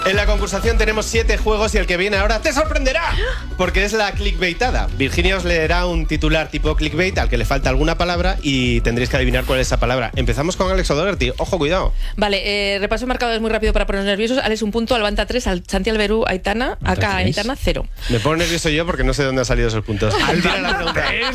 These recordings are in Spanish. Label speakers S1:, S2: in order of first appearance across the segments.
S1: En la concursación tenemos 7 juegos y el que viene ahora te sorprenderá, porque es la clickbaitada. Virginia os leerá un titular tipo clickbait al que le falta alguna palabra y tendréis que adivinar cuál es esa palabra. Empezamos con Alex O'Doherty. Ojo, cuidado.
S2: Vale, repaso marcadores muy rápido para ponernos nerviosos. Alex 1 punto, Albanta 3, Santi Alberú, Aitana, acá Aitana 0.
S1: Me pongo nervioso yo porque no sé dónde han salido esos puntos.
S3: Albanta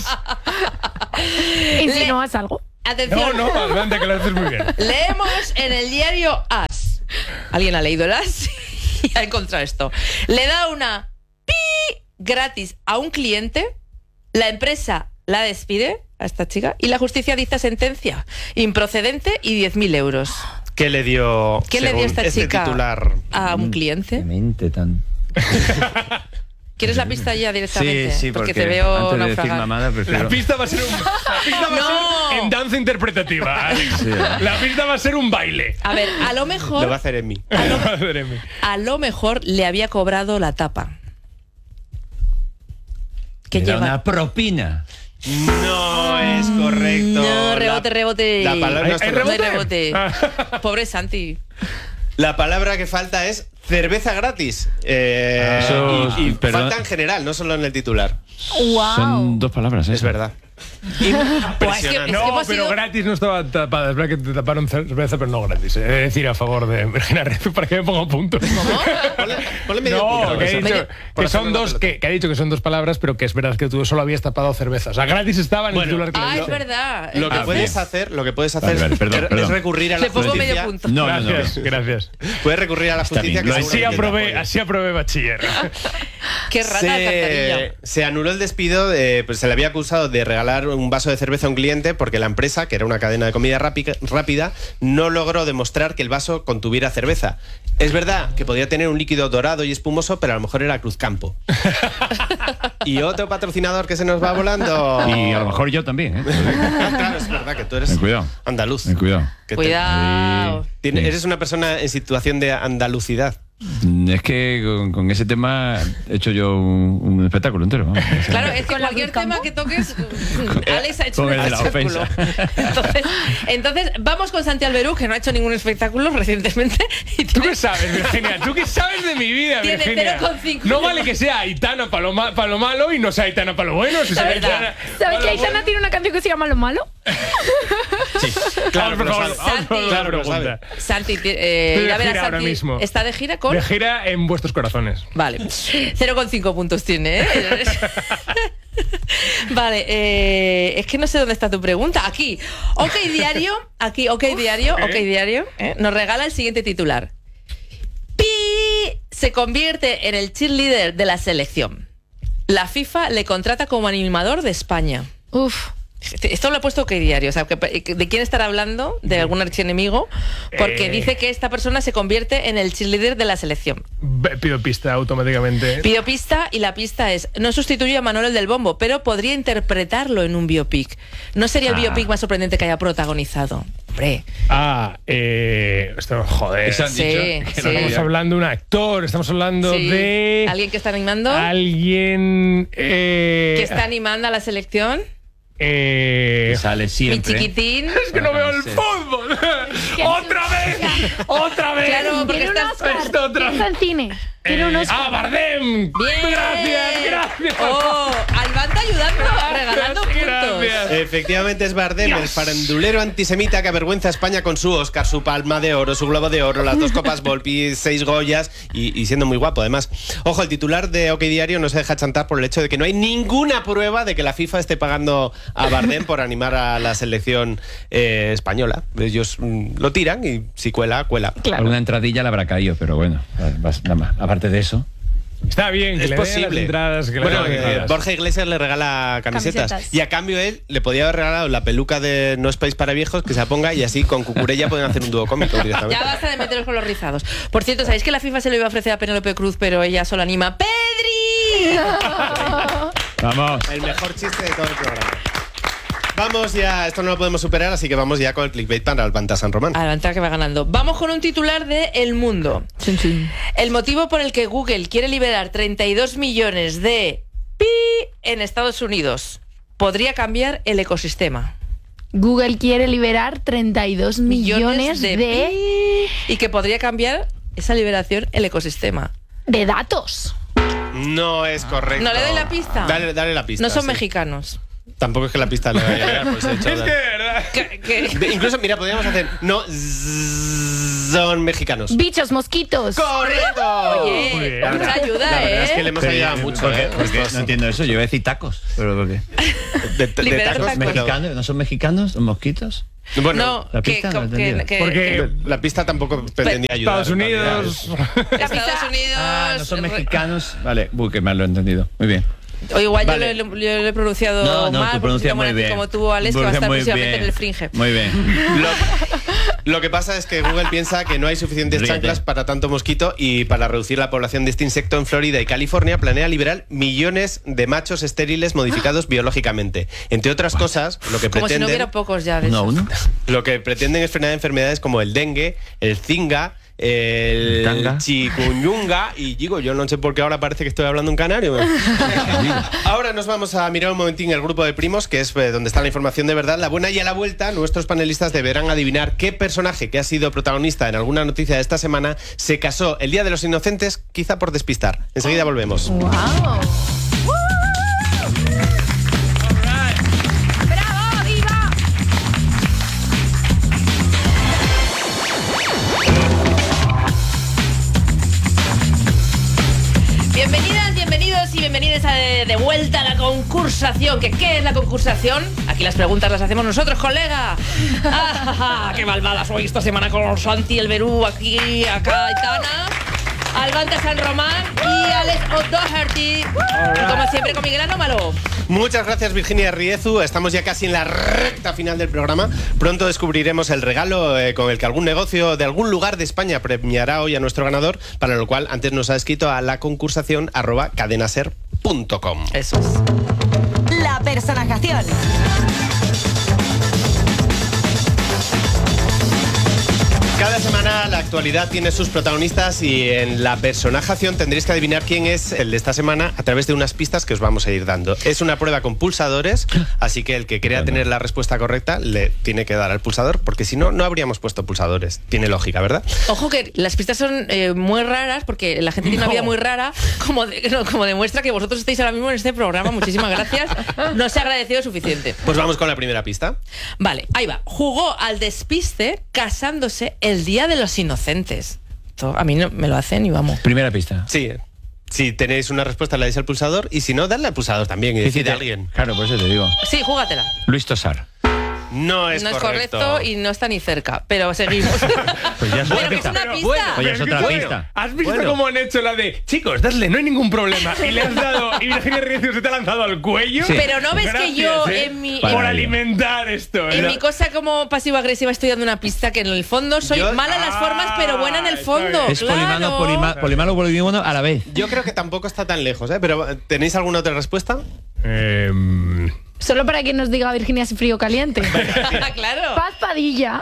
S3: 3.
S4: ¿Insinúas algo?
S2: Atención.
S3: No, adelante, que lo haces muy bien.
S2: Leemos en el diario As. ¿Alguien ha leído el As? Y ha encontrado esto. Le da una pi gratis a un cliente, la empresa la despide a esta chica y la justicia dicta sentencia improcedente y 10.000 euros.
S1: ¿Qué le dio,
S2: ¿Qué le dio esta
S1: este
S2: chica
S1: titular
S2: a un cliente?
S5: Mente tan...
S2: ¿Quieres la pista ya directamente?
S5: Sí,
S2: porque te veo
S5: antes de decir
S2: naufragar.
S5: mamada prefiero...
S3: La pista va a ser en danza interpretativa, Alex.
S5: Sí.
S3: La pista va a ser un baile.
S2: A ver, a lo mejor...
S1: Lo va a hacer en mí.
S2: A lo mejor le había cobrado la tapa. ¿Qué
S5: Era
S2: lleva?
S5: una propina.
S1: No es correcto.
S2: No, rebote.
S1: La palabra no es
S3: ¿Hay
S1: correcta.
S2: No hay rebote. Pobre Santi.
S1: La palabra que falta es cerveza gratis. Y
S5: pero-
S1: falta en general, no solo en el titular.
S4: ¡Wow!
S5: Son 2 palabras, ¿eh?
S1: Es verdad. Impresionante.
S3: No,
S2: hemos
S3: pero
S2: sido-
S3: gratis no estaba tapada. Es verdad que te taparon cerveza, pero no gratis. He de decir a favor de Virginia Reyes para que me ponga puntos.
S1: Ponle medio
S3: No,
S1: punto,
S3: que
S1: eso.
S3: he dicho
S1: Por
S3: que
S1: hacerle
S3: son
S1: una
S3: dos,
S1: pelota.
S3: que ha dicho que son 2 palabras, pero que es verdad que tú solo habías tapado cerveza. O sea, gratis estaba en el titular que le
S2: Ah, es
S3: diste.
S2: verdad.
S1: Lo que puedes
S5: bien.
S1: hacer,
S5: Vale,
S1: es
S5: perdón.
S1: recurrir a la
S2: Le pongo
S1: justicia.
S2: medio punto.
S5: No.
S3: Gracias.
S1: Puedes recurrir a la justicia.
S5: bien.
S1: que
S5: Así
S1: seguramente
S3: Así aprobé bachiller.
S2: Qué rata Cantarilla.
S1: se anuló el despido, pues se le había acusado de regalar un vaso de cerveza a un cliente porque la empresa, que era una cadena de comida rápida, no logró demostrar que el vaso contuviera cerveza. Es verdad que podía tener un líquido dorado y espumoso, pero a lo mejor era Cruzcampo. Y otro patrocinador que se nos va volando.
S5: Y a lo mejor yo también, ¿eh?
S1: Claro, es verdad que tú eres
S5: Ten cuidado.
S1: andaluz.
S5: Ten cuidado.
S1: Que
S2: Cuidado.
S5: Sí.
S1: Eres una persona en situación de andalucidad.
S5: Es que con ese tema he hecho yo un espectáculo entero. Vamos.
S2: Claro, es que
S4: ¿Con la
S2: cualquier
S4: Cruz
S2: tema
S4: Campo?
S2: que toques, Alex ha hecho
S5: Con
S2: un
S5: el de la
S2: espectáculo.
S5: ofensa.
S2: Entonces, vamos con Santi Alberú, que no ha hecho ningún espectáculo recientemente. Y
S3: ¿Tú
S2: tiene-
S3: qué sabes, Virginia? ¿Tú qué sabes de mi vida,
S2: Tiene
S3: Virginia?
S2: 0,5.
S3: No vale que sea Aitana para lo malo y no sea Aitana para lo bueno. Si sea
S2: verdad.
S3: Aitana
S4: ¿Sabes
S3: pa'
S4: que
S3: lo
S4: Aitana
S3: bueno.
S4: tiene una canción que se llama Lo Malo?
S1: Claro,
S3: Vamos, por
S1: pero
S3: favor,
S1: sabe.
S3: vamos con la
S2: Santi.
S3: pregunta.
S2: Santi,
S3: Estoy de
S2: ya verás,
S3: gira ahora
S2: Santi,
S3: mismo.
S2: ¿está de gira con?
S3: De gira en vuestros corazones.
S2: Vale, 0,5 puntos tiene, ¿eh? Vale, es que no sé dónde está tu pregunta. Aquí, OK Diario, OK Diario, nos regala el siguiente titular. Pi se convierte en el cheerleader de la selección. La FIFA le contrata como animador de España.
S4: Uf.
S2: Esto lo he puesto OK Diario, o sea, ¿de quién estará hablando? ¿De algún archienemigo? Porque dice que esta persona se convierte en el cheerleader de la selección.
S3: Pido pista automáticamente.
S2: Pido pista y la pista es: no sustituye a Manuel el del Bombo, pero podría interpretarlo en un biopic. ¿No sería el biopic más sorprendente que haya protagonizado? Hombre.
S3: Joder.
S5: Eso han
S2: Sí,
S5: dicho.
S2: sí.
S3: No estamos hablando de un actor, estamos hablando
S2: Sí.
S3: de...
S2: ¿Alguien que está animando?
S3: Alguien...
S2: ¿Que está animando a la selección?
S5: Que sale
S2: Mi
S5: siempre.
S2: chiquitín.
S3: Es que no veo el fútbol. ¡Otra vez! ¡Otra vez!
S2: Claro, porque
S4: Tiene un
S2: estás...
S4: Oscar.
S3: Esto otra
S4: Está en cine. Tiene un Oscar.
S3: Bardem!
S2: Bien.
S3: Gracias.
S2: Oh, Albanta ayudando, regalando puntos.
S3: Gracias.
S1: Efectivamente es Bardem, el farandulero antisemita que avergüenza a España con su Oscar, su Palma de Oro, su Globo de Oro, las 2 copas Volpi, 6 Goyas y siendo muy guapo además. Ojo, el titular de OK Diario no se deja chantar por el hecho de que no hay ninguna prueba de que la FIFA esté pagando a Bardem por animar a la selección española. Ellos lo tiran y si cuela, cuela.
S5: Alguna entradilla le habrá caído, pero bueno, nada más. Aparte de eso.
S3: Está bien que
S1: Es
S3: le den las
S1: posible.
S3: entradas. Que
S1: Bueno,
S3: le den las entradas.
S1: Borja Iglesias le regala camisetas. Y a cambio él le podía haber regalado la peluca de No es país para viejos, que se la ponga y así con Cucurella pueden hacer un dúo cómico directamente.
S2: Ya basta de meteros con los rizados. Por cierto, ¿sabéis que la FIFA se lo iba a ofrecer a Penélope Cruz, pero ella solo anima ¡Pedri!
S5: Vamos.
S1: El mejor chiste de todo el programa. Vamos ya, esto no lo podemos superar, así que vamos ya con el clickbait para Albanta San Román.
S2: Albanta que va ganando. Vamos con un titular de El Mundo. El motivo por el que Google quiere liberar 32 millones de pi en Estados Unidos podría cambiar el ecosistema.
S4: Google quiere liberar 32 millones de...
S2: pi y que podría cambiar esa liberación el ecosistema?
S4: De datos.
S1: No es correcto.
S2: ¿No le doy la pista?
S1: Dale la pista.
S2: No son
S1: sí.
S2: mexicanos.
S1: Tampoco es que la pista le vaya a llegar, pues he hecho
S3: Es que, de verdad.
S1: Incluso, mira, podríamos hacer. No son mexicanos.
S4: Bichos, mosquitos.
S1: ¡Correcto!
S2: Oye,
S3: Muy bien.
S2: mucha ayuda,
S1: La verdad es que le hemos
S5: Pero
S1: ayudado
S5: yo-
S1: mucho,
S5: ¿por qué?
S1: ¿eh?
S5: Porque
S1: Estos-
S5: no entiendo eso. Yo voy a decir tacos. ¿Pero por qué?
S1: de
S2: Liberar
S1: tacos
S2: tacos.
S5: ¿Mexicanos? ¿No son mexicanos? ¿Son mosquitos?
S1: Bueno,
S2: No,
S5: la
S2: que,
S5: pista no
S2: que-
S5: entendía.
S2: que-
S3: Porque
S1: la pista tampoco pretendía ayudar.
S3: Estados Unidos.
S2: que Estados Unidos.
S5: Ah, no son mexicanos. Vale, que mal lo he entendido. Muy bien.
S2: O igual
S1: Vale.
S2: yo lo he pronunciado
S5: No,
S2: mal,
S5: tú pronuncias
S2: como,
S5: muy bien.
S2: como tú, Alex, que va a estar
S5: Muy
S2: próximamente
S5: bien.
S2: en el Fringe.
S5: Muy bien.
S1: Lo que pasa es que Google piensa que no hay suficientes
S5: Ríete.
S1: chanclas para tanto mosquito y para reducir la población de este insecto en Florida y California planea liberar millones de machos estériles modificados biológicamente. Entre otras cosas, lo que
S2: Como si no
S1: pretenden,
S2: hubiera pocos ya de
S5: ¿Uno a
S2: esos.
S5: uno?
S1: lo que pretenden es frenar enfermedades como el dengue, el zinga, el
S5: Tanga.
S1: chikungunya y digo, yo no sé por qué ahora parece que estoy hablando en canario. Ahora nos vamos a mirar un momentín el grupo de primos, que es donde está la información de verdad, la buena, y a la vuelta nuestros panelistas deberán adivinar qué personaje que ha sido protagonista en alguna noticia de esta semana se casó el Día de los Inocentes, quizá por despistar. Enseguida volvemos.
S4: ¡Wow! ¡Bravo, diva!
S2: Bienvenidas, bienvenidos y bienvenidas a de vuelta a la concursación. ¿Qué es la concursación? Aquí las preguntas las hacemos nosotros, colega. ¡Ah, qué malvada soy esta semana con Santi, el Berú, aquí, acá, Aitana, Albante San Román y Alex O'Doherty. Y como siempre con Miguel Anómalo.
S1: Muchas gracias, Virginia Riezu. Estamos ya casi en la recta final del programa. Pronto descubriremos el regalo con el que algún negocio de algún lugar de España premiará hoy a nuestro ganador, para lo cual antes nos ha escrito a laconcursación@cadenaser.com.
S2: Eso es.
S6: La personajación.
S1: Cada semana la actualidad tiene sus protagonistas y en la personajación tendréis que adivinar quién es el de esta semana a través de unas pistas que os vamos a ir dando. Es una prueba con pulsadores, así que el que crea tener la respuesta correcta le tiene que dar al pulsador, porque si no, no habríamos puesto pulsadores. Tiene lógica, ¿verdad?
S2: Ojo que las pistas son muy raras porque la gente tiene una vida muy rara, como demuestra que vosotros estáis ahora mismo en este programa. Muchísimas gracias. No se ha agradecido suficiente.
S1: Pues vamos con la primera pista.
S2: Vale, ahí va. Jugó al despiste casándose el Día de los Inocentes. Esto a mí no me lo hacen y vamos.
S5: Primera pista.
S1: Sí. Si tenéis una respuesta, le dais al pulsador, y si no, dadle al pulsador también y decide a alguien.
S5: Claro, por eso te digo.
S2: Sí, júgatela.
S5: Luis Tosar.
S1: No es
S2: No es
S1: correcto.
S2: correcto y no está ni cerca, pero seguimos.
S5: Pues ya es
S2: Bueno,
S5: otra
S2: que es
S5: pista.
S2: una pista.
S1: Bueno,
S5: Oye, es otra
S3: Bueno,
S5: pista.
S3: ¿has visto
S1: Bueno.
S3: cómo han hecho la de chicos, dadle, no hay ningún problema? Y le has dado, y Virginia Riezu se te ha lanzado al cuello.
S5: Sí.
S2: Pero no ves que yo
S3: Gracias,
S2: en mi...
S3: por
S5: Para
S3: alimentar esto.
S2: En
S3: ¿no?
S2: mi cosa como pasivo-agresiva estoy dando una pista que en el fondo soy
S1: Yo-
S2: mala en las formas, pero buena en el
S3: está
S2: fondo.
S3: bien.
S5: Es polimano,
S2: Claro.
S5: polimalo, polimano a la vez.
S1: Yo creo que tampoco está tan lejos, ¿eh? Pero ¿tenéis alguna otra respuesta?
S4: Solo para que nos diga Virginia si frío o caliente.
S2: Claro.
S4: Paz Padilla.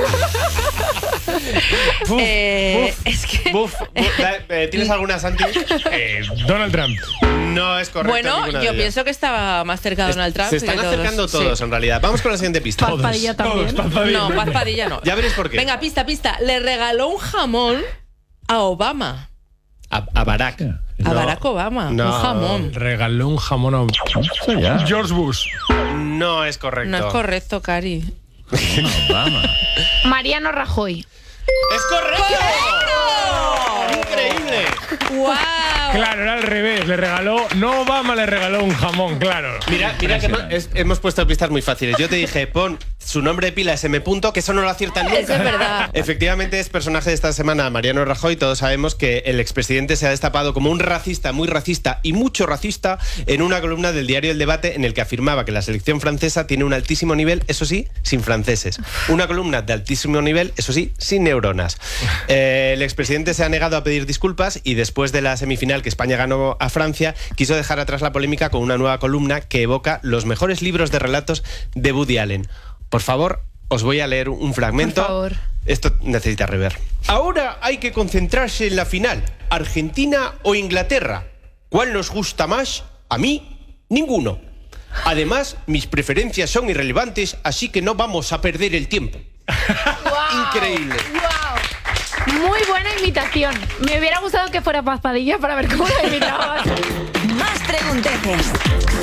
S2: Es que...
S1: ¿Tienes alguna, Santi?
S3: Donald Trump.
S1: No es correcto.
S2: Bueno,
S1: ninguna de
S2: yo
S1: ellas.
S2: pienso que estaba más cerca de Donald Trump.
S1: Se están
S2: que
S1: acercando todos,
S2: Sí.
S1: en realidad. Vamos con la siguiente pista.
S4: Paz Padilla también.
S3: Todos, Paz Padilla.
S2: No, Paz Padilla no.
S1: Ya veréis por qué.
S2: Venga, pista. Le regaló un jamón a Obama.
S1: A Barack.
S2: A
S1: No.
S2: Barack Obama.
S1: No.
S2: Un jamón.
S3: Regaló un jamón a
S5: Eso ya.
S3: George Bush.
S1: No es correcto.
S2: No es correcto, Cari.
S5: Vamos.
S4: Mariano Rajoy.
S1: ¡Es correcto! ¡Increíble!
S2: ¡Wow!
S3: Claro, era al revés. Le regaló, no Obama le regaló un jamón, claro.
S1: Mira que hemos puesto pistas muy fáciles. Yo te dije, pon su nombre de pila es M. que eso no lo aciertan nunca.
S2: Eso es verdad.
S1: Efectivamente es personaje de esta semana Mariano Rajoy. Todos sabemos que el expresidente se ha destapado como un racista, muy racista y mucho racista en una columna del diario El Debate en el que afirmaba que la selección francesa tiene un altísimo nivel, eso sí, sin franceses. Una columna de altísimo nivel, eso sí, sin neuronas. El expresidente se ha negado a pedir disculpas y después de la semifinal que España ganó a Francia, quiso dejar atrás la polémica con una nueva columna que evoca los mejores libros de relatos de Woody Allen. Por favor, os voy a leer un fragmento.
S4: Por favor.
S1: Esto necesita rever. Ahora hay que concentrarse en la final. ¿Argentina o Inglaterra? ¿Cuál nos gusta más? A mí, ninguno. Además, mis preferencias son irrelevantes, así que no vamos a perder el tiempo. Increíble.
S4: ¡Wow! Muy buena imitación. Me hubiera gustado que fuera Paz Padilla para ver cómo la imitabas.
S6: Más pregunteces.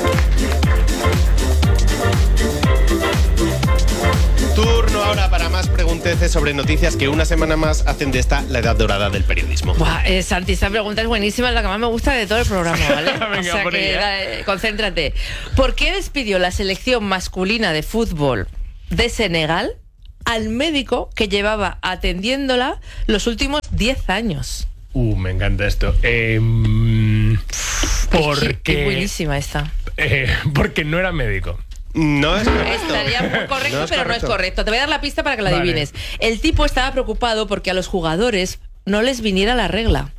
S1: Turno ahora para más pregunteces sobre noticias que una semana más hacen de esta la edad dorada del periodismo.
S2: Buah, Santi, esta pregunta es buenísima, es la que más me gusta de todo el programa, ¿vale?
S3: Venga,
S2: o sea
S3: por
S2: que
S3: ella.
S2: concéntrate. ¿Por qué despidió la selección masculina de fútbol de Senegal al médico que llevaba atendiéndola los últimos 10 años?
S3: Me encanta esto.
S2: Es
S3: Porque,
S2: buenísima esta.
S3: porque no era médico.
S1: No es correcto.
S2: Estaría muy correcto,
S1: No es
S2: pero no es
S1: correcto.
S2: correcto. Te voy a dar la pista para que la
S3: Vale.
S2: adivines. El tipo estaba preocupado porque a los jugadores no les viniera la regla.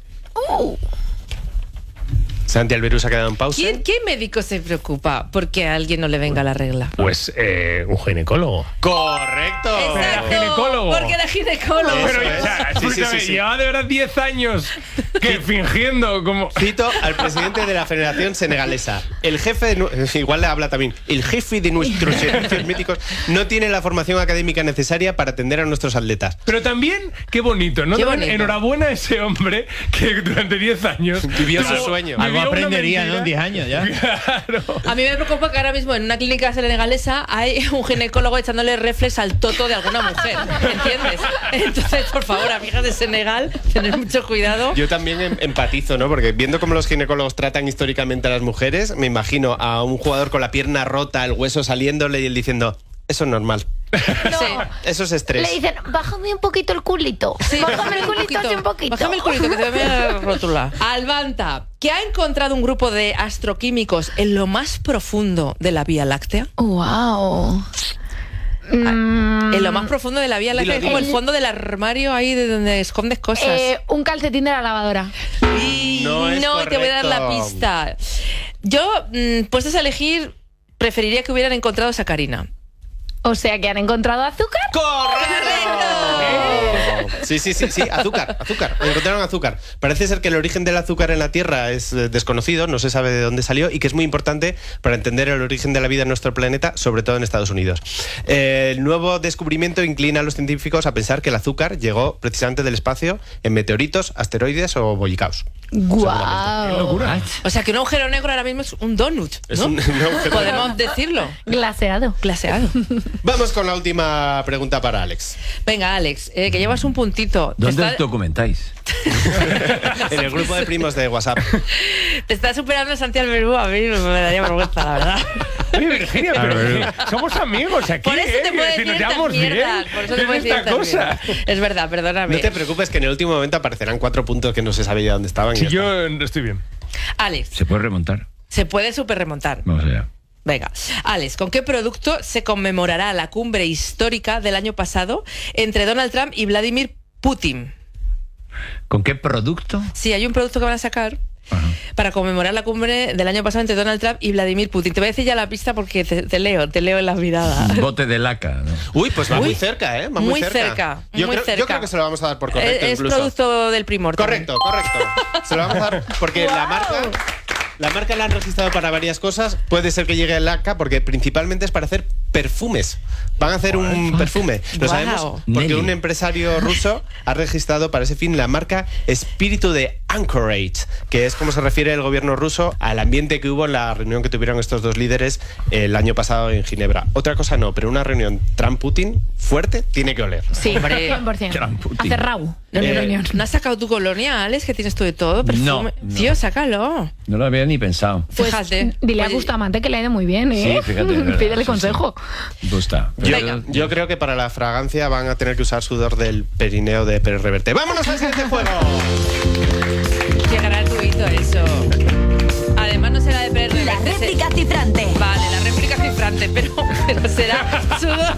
S1: Santi Alberú se ha quedado en pausa.
S2: ¿Qué médico se preocupa porque a alguien no le venga la regla?
S3: Pues un ginecólogo.
S1: ¡Correcto!
S3: Era ginecólogo.
S2: Porque era ginecólogo.
S1: Eso
S3: Pero,
S1: es.
S3: o sea,
S1: Sí, sí,
S3: escúchame,
S1: sí, sí.
S3: llevaba de verdad 10 años que fingiendo como...
S1: Cito al presidente de la Federación Senegalesa. El jefe, igual le habla también, el jefe de nuestros servicios médicos no tiene la formación académica necesaria para atender a nuestros atletas.
S3: Pero también, qué bonito, ¿no?
S2: Qué
S3: También
S2: bonito.
S3: Enhorabuena a ese hombre que durante 10 años...
S1: Vivió su
S3: tuvo-
S1: sueño.
S3: vivió
S7: Algo
S3: una
S7: aprendería,
S3: mentira.
S7: ¿no? En 10 años ya.
S3: Claro.
S2: A mí me preocupa que ahora mismo en una clínica senegalesa hay un ginecólogo echándole reflex al toto de alguna mujer, ¿entiendes? Entonces, por favor, amigas de Senegal, tened mucho cuidado.
S1: Yo también empatizo, ¿no? Porque viendo cómo los ginecólogos tratan históricamente a las mujeres, me imagino a un jugador con la pierna rota, el hueso saliéndole y él diciendo, eso es normal.
S2: Sí.
S1: Eso es estrés.
S4: Le dicen, bájame un poquito el culito. Bájame el culito así un poquito.
S2: Bájame el culito que te voy a rotular. Albanta, que ha encontrado un grupo de astroquímicos en lo más profundo de la Vía Láctea.
S4: Wow.
S2: En lo más profundo de la Vía Láctea,
S1: Dilo,
S2: es como
S1: dilo.
S2: el fondo del armario ahí de donde escondes cosas.
S4: Un calcetín de la lavadora.
S2: Y
S1: No es
S2: te voy a dar la
S1: correcto.
S2: pista. Yo, puestos a elegir, preferiría que hubieran encontrado sacarina.
S4: O sea que han encontrado azúcar.
S1: Sí, azúcar. Encontraron azúcar. Parece ser que el origen del azúcar en la Tierra es desconocido, no se sabe de dónde salió y que es muy importante para entender el origen de la vida en nuestro planeta, sobre todo en Estados Unidos. El nuevo descubrimiento inclina a los científicos a pensar que el azúcar llegó precisamente del espacio en meteoritos, asteroides o bollicaos.
S4: Guau.
S2: O sea que un agujero negro ahora mismo es un donut, ¿no?
S1: Es un agujero.
S2: Podemos decirlo.
S4: Glaseado.
S2: Glaseado.
S1: Vamos con la última pregunta para Alex.
S2: Venga, Alex, que llevas un puntito.
S5: ¿Dónde
S2: Te
S5: os documentáis?
S1: En el grupo de primos de WhatsApp.
S2: te está superando Santiago Alberú, a mí me daría vergüenza, la verdad.
S3: Oye, Virginia, pero somos amigos aquí,
S2: Por eso te puedo
S3: Si
S2: decir
S3: nos
S2: estas
S3: llevamos bien.
S2: mierdas. Por eso te
S3: ¿Qué
S2: puedo
S3: es
S2: decir
S3: esta
S2: estas
S3: cosa?
S2: mierdas. Es verdad, perdóname.
S1: No te preocupes que en el último momento aparecerán 4 puntos que no se sabía dónde estaban. y
S3: Si
S1: ya
S3: yo
S1: está.
S3: estoy bien.
S2: Alex,
S5: ¿Se puede remontar?
S2: se puede super remontar.
S5: Vamos allá.
S2: Venga, Alex, ¿con qué producto se conmemorará la cumbre histórica del año pasado entre Donald Trump y Vladimir Putin?
S5: ¿Con qué producto?
S2: Sí, hay un producto que van a sacar
S5: Ajá.
S2: para conmemorar la cumbre del año pasado entre Donald Trump y Vladimir Putin. Te voy a decir ya la pista porque te leo en la mirada.
S5: Un bote de laca, ¿no?
S1: Uy, pues va
S2: Uy,
S1: muy cerca, ¿eh? Va
S2: muy cerca,
S1: Yo,
S2: muy
S1: creo,
S2: cerca.
S1: yo creo que se lo vamos a dar por correcto
S2: Es
S1: incluso.
S2: producto del Primor. también.
S1: Correcto. Se lo vamos a dar porque la marca la han registrado para varias cosas. Puede ser que llegue el ACA porque principalmente es para hacer perfumes. Van a hacer un perfume. Lo
S2: Guau.
S1: sabemos porque
S5: Nelly.
S1: un empresario ruso ha registrado para ese fin la marca Espíritu de Anchorage, que es como se refiere el gobierno ruso al ambiente que hubo en la reunión que tuvieron estos dos líderes el año pasado en Ginebra. Otra cosa no, pero una reunión Trump-Putin fuerte tiene que oler.
S4: Sí,
S2: Hombre.
S4: 100%.
S5: Trump, Putin.
S4: Hacer rau de mi reunión.
S2: ¿No has sacado tu colonia, Alex, que tienes tú de todo? Perfume.
S5: No.
S2: Tío, sácalo.
S5: No lo había ni pensado.
S4: Pues
S2: Fíjate.
S4: dile a
S2: Oye,
S4: Bustamante que le ha ido muy bien, ¿eh?
S5: Sí, fíjate, es verdad,
S4: Pídele
S5: sí,
S4: consejo.
S5: sí. Gusta.
S2: Venga.
S1: Yo creo que para la fragancia van a tener que usar sudor del perineo de Pérez Reverte. ¡Vámonos al siguiente juego!
S2: Qué gratuito eso. Además no será de Pérez
S6: La
S2: Reverte,
S6: réplica cifrante.
S2: Vale, la réplica cifrante, pero será sudor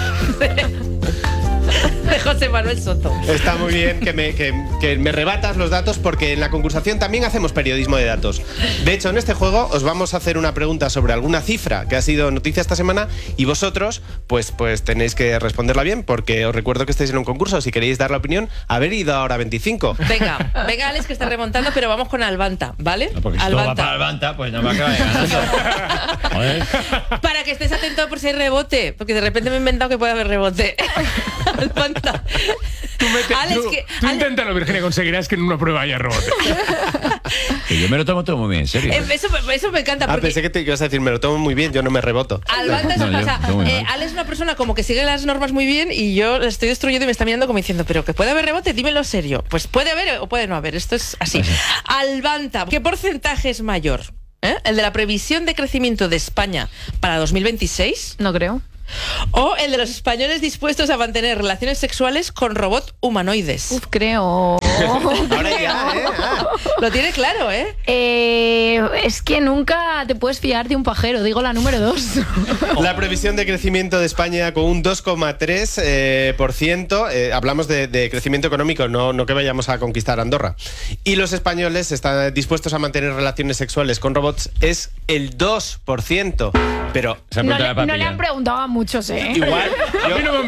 S2: de José Manuel Soto.
S1: Está muy bien que me rebatas los datos porque en la concursación también hacemos periodismo de datos. De hecho, en este juego os vamos a hacer una pregunta sobre alguna cifra que ha sido noticia esta semana y vosotros pues tenéis que responderla bien porque os recuerdo que estáis en un concurso. Si queréis dar la opinión, haber ido ahora 25.
S2: Venga, Alex, que está remontando, pero vamos con Albanta, ¿vale?
S5: No, porque si no va para Albanta, pues no me acaba de ganar. Joder.
S2: Para que estés atento por si hay rebote, porque de repente me he inventado que puede haber rebote. Albanta, Alex,
S3: Tú inténtalo, Virginia, conseguirás que en una prueba haya rebote.
S5: Que yo me lo tomo todo muy bien, en serio.
S2: eso me encanta.
S1: Ah,
S2: Porque
S1: pensé que te ibas a decir, me lo tomo muy bien, yo no me reboto.
S2: al Banta eso
S5: No, yo
S2: pasa.
S5: muy mal.
S2: Alex es una persona como que sigue las normas muy bien y yo le estoy destruyendo y me está mirando como diciendo, pero que puede haber rebote, dímelo serio. Pues puede haber o puede no haber, esto es así. Al Banta, ¿qué porcentaje es mayor? ¿El de la previsión de crecimiento de España para 2026?
S4: No creo.
S2: ¿O el de los españoles dispuestos a mantener relaciones sexuales con robots humanoides?
S4: Uf, creo.
S1: Ahora ya, ¿eh? Ah.
S2: Lo tiene claro, ¿eh?
S4: Es que nunca te puedes fiar de un pajero, digo la número 2.
S1: La previsión de crecimiento de España con un 2,3%. Hablamos de crecimiento económico, no que vayamos a conquistar Andorra. Y los españoles están dispuestos a mantener relaciones sexuales con robots, es el 2%. Pero
S5: Se ha
S4: No
S5: preguntado
S4: le,
S5: la
S4: no le
S5: papilla.
S4: han preguntado a muchos, ¿eh?
S1: igual,
S3: A mí no me han